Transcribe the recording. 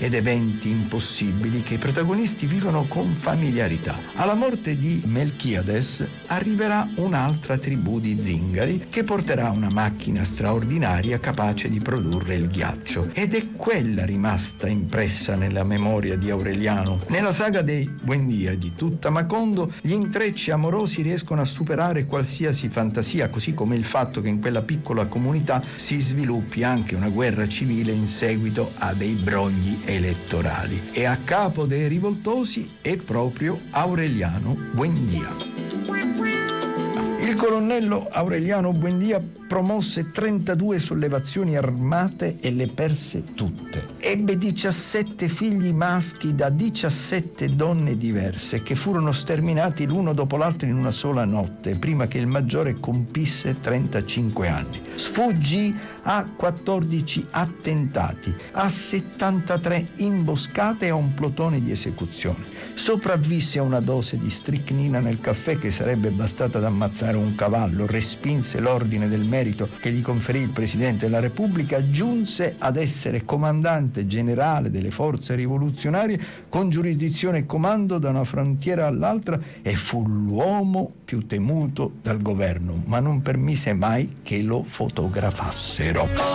ed eventi impossibili che i protagonisti vivono con familiarità. Alla morte di Melchiades arriverà un'altra tribù di zingari che porterà una macchina straordinaria capace di produrre il ghiaccio, ed è quella rimasta impressa nella memoria di Aureliano. Nella saga dei Buendia e di Tuttamacondo gli intrecci amorosi riescono a superare qualsiasi fantasia, così come il fatto che in quella piccola comunità si sviluppi anche una guerra civile in seguito a dei brogli elettorali, e a capo dei rivoltosi è proprio Aureliano Buendia. Il colonnello Aureliano Buendia promosse 32 sollevazioni armate e le perse tutte. Ebbe 17 figli maschi da 17 donne diverse che furono sterminati l'uno dopo l'altro in una sola notte, prima che il maggiore compisse 35 anni. Sfuggì a 14 attentati, a 73 imboscate e a un plotone di esecuzione. Sopravvisse a una dose di stricnina nel caffè che sarebbe bastata ad ammazzare un cavallo, respinse l'ordine del merito che gli conferì il Presidente della Repubblica, giunse ad essere comandante generale delle forze rivoluzionarie con giurisdizione e comando da una frontiera all'altra, e fu l'uomo più temuto dal governo, ma non permise mai che lo fotografassero.